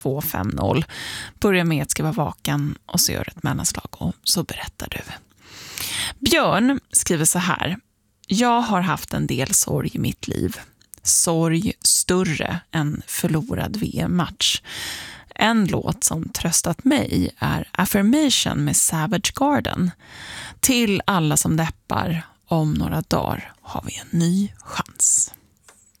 2-5-0. Börjar med att skriva vaken och så gör ett mellanslag och så berättar du. Björn skriver så här: jag har haft en del sorg i mitt liv. Sorg större än förlorad VM-match. En låt som tröstat mig är Affirmation med Savage Garden. Till alla som deppar, om några dagar har vi en ny chans.